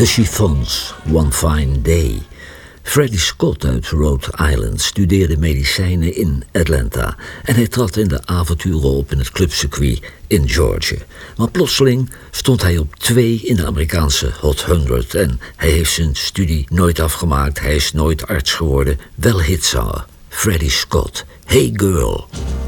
The Chiffons, One Fine Day. Freddie Scott uit Rhode Island studeerde medicijnen in Atlanta en hij trad in de avonturen op in het clubcircuit in Georgia. Maar plotseling stond hij op 2 in de Amerikaanse Hot 100 en hij heeft zijn studie nooit afgemaakt, hij is nooit arts geworden, wel hitzanger. Freddie Scott, Hey Girl.